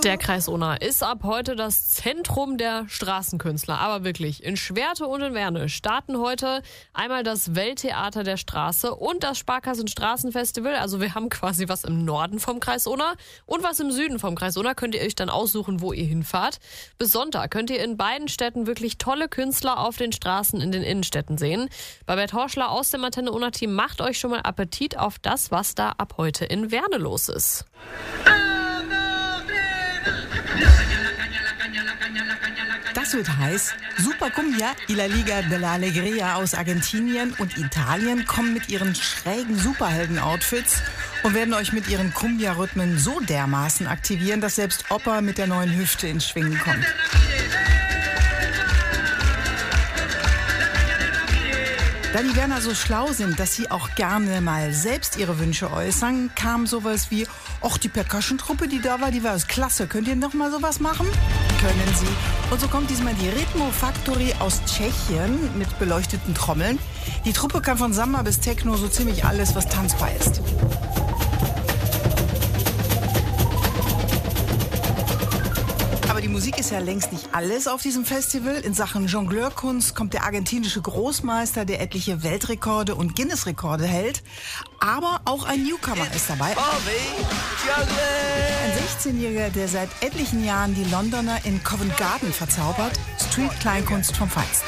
Der Kreis Unna ist ab heute das Zentrum der Straßenkünstler. Aber wirklich, in Schwerte und in Werne starten heute einmal das Welttheater der Straße und das Sparkassenstraßenfestival. Also wir haben quasi was im Norden vom Kreis Unna und was im Süden vom Kreis Unna. Könnt ihr euch dann aussuchen, wo ihr hinfahrt. Bis Sonntag könnt ihr in beiden Städten wirklich tolle Künstler auf den Straßen in den Innenstädten sehen. Babette Horschler aus dem Antenne Unna Team macht euch schon mal Appetit auf das, was da ab heute in Werne los ist. Das wird heiß. Super Cumbia y la Liga de la Alegría aus Argentinien und Italien kommen mit ihren schrägen Superhelden-Outfits und werden euch mit ihren Cumbia-Rhythmen so dermaßen aktivieren, dass selbst Opa mit der neuen Hüfte ins Schwingen kommt. Da die Werner so schlau sind, dass sie auch gerne mal selbst ihre Wünsche äußern, kam sowas wie, ach, die Percussion-Truppe, die da war, die war klasse. Könnt ihr noch mal sowas machen? Können sie. Und so kommt diesmal die Ritmo Factory aus Tschechien mit beleuchteten Trommeln. Die Truppe kann von Samba bis Techno so ziemlich alles, was tanzbar ist. Aber die Musik ist ja längst nicht alles auf diesem Festival. In Sachen Jongleurkunst kommt der argentinische Großmeister, der etliche Weltrekorde und Guinness-Rekorde hält. Aber auch ein Newcomer ist dabei. Ein 16-Jähriger, der seit etlichen Jahren die Londoner in Covent Garden verzaubert. Street-Kleinkunst vom Feinsten.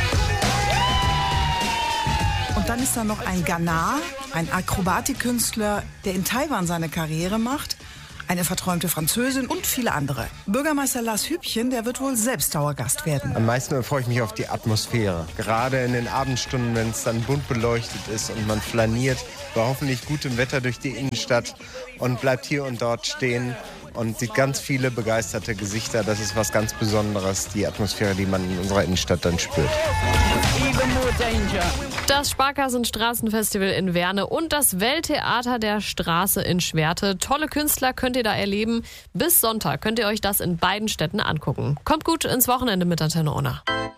Und dann ist da noch ein Ganar, ein Akrobatikkünstler, der in Taiwan seine Karriere macht. Eine verträumte Französin und viele andere. Bürgermeister Lars Hübchen, der wird wohl selbst Dauergast werden. Am meisten freue ich mich auf die Atmosphäre. Gerade in den Abendstunden, wenn es dann bunt beleuchtet ist und man flaniert bei hoffentlich gutem Wetter durch die Innenstadt und bleibt hier und dort stehen und sieht ganz viele begeisterte Gesichter. Das ist was ganz Besonderes, die Atmosphäre, die man in unserer Innenstadt dann spürt. Das Sparkassenstraßenfestival in Werne und das Welttheater der Straße in Schwerte. Tolle Künstler könnt ihr da erleben. Bis Sonntag könnt ihr euch das in beiden Städten angucken. Kommt gut ins Wochenende mit Antenne Unna.